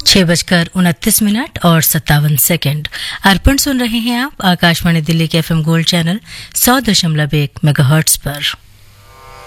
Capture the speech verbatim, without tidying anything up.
छह बजकर उनतीस मिनट और सत्तावन सेकंड। अर्पण सुन रहे हैं आप आकाशवाणी दिल्ली के एफएम गोल्ड चैनल सौ दशमलव एक मेगाहर्ट्ज पर।